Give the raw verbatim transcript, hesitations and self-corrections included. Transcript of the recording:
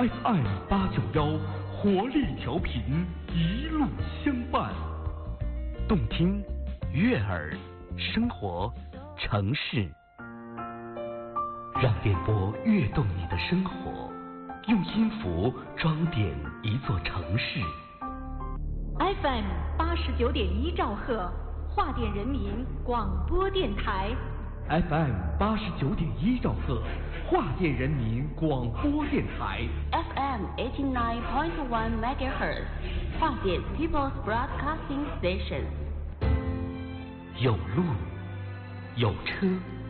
F M 八九幺，活力调频，一路相伴。 动听、悦耳、生活、城市，让电波跃动你的生活，用音符装点一座城市。 F M 八十九点一兆赫，华电人民广播电台。 F M 八十九点一兆赫，华电人民广播电台。 F M eighty nine point one megahertz， 华电 People's Broadcasting Station。 有路，有车。